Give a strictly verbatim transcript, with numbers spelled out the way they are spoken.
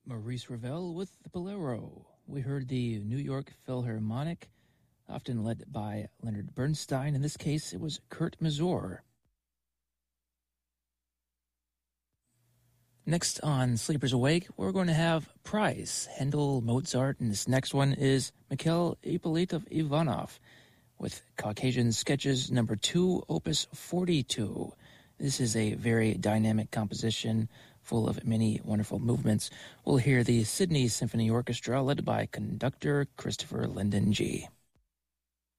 Maurice Ravel with the Bolero. We heard the New York Philharmonic, often led by Leonard Bernstein. In this case, it was Kurt Masur. Next on Sleepers Awake, we're going to have Price, Handel, Mozart, and this next one is Mikhail Ippolitov Ivanov with Caucasian Sketches number two, opus forty-two. This is a very dynamic composition full of many wonderful movements. We'll hear the Sydney Symphony Orchestra led by conductor Christopher Linden G.